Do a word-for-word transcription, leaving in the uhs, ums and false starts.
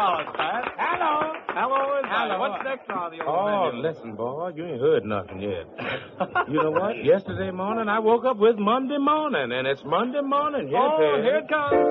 dollars, Pat. Hello. Hello, is Hello. What's next on the old Oh, menu? listen, boy, you ain't heard nothing yet. You know what? Yesterday morning, I woke up with Monday morning, and it's Monday morning. Here Oh, it is. here it comes.